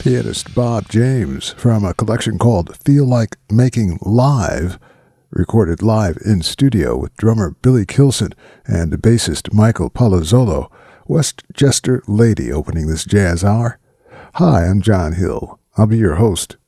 Pianist Bob James from a collection called Feel Like Making Live, recorded live in studio with drummer Billy Kilson and bassist Michael Palazzolo. Westchester Lady opening this jazz hour. Hi, I'm John Hill. I'll be your host